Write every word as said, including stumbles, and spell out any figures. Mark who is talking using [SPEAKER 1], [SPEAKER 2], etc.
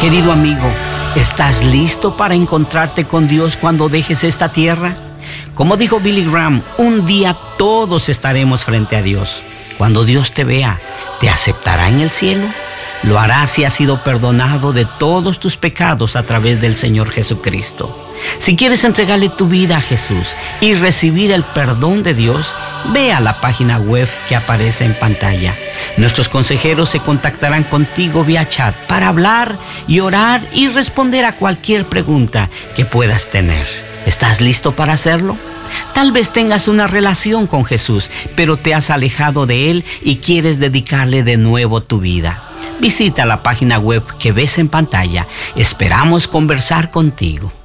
[SPEAKER 1] Querido amigo, ¿estás listo para encontrarte con Dios cuando dejes esta tierra? Como dijo Billy Graham, un día todos estaremos frente a Dios. Cuando Dios te vea, ¿te aceptará en el cielo? Lo hará si has sido perdonado de todos tus pecados a través del Señor Jesucristo. Si quieres entregarle tu vida a Jesús y recibir el perdón de Dios, ve a la página web que aparece en pantalla. Nuestros consejeros se contactarán contigo vía chat para hablar y orar y responder a cualquier pregunta que puedas tener. ¿Estás listo para hacerlo? Tal vez tengas una relación con Jesús, pero te has alejado de Él y quieres dedicarle de nuevo tu vida. Visita la página web que ves en pantalla. Esperamos conversar contigo.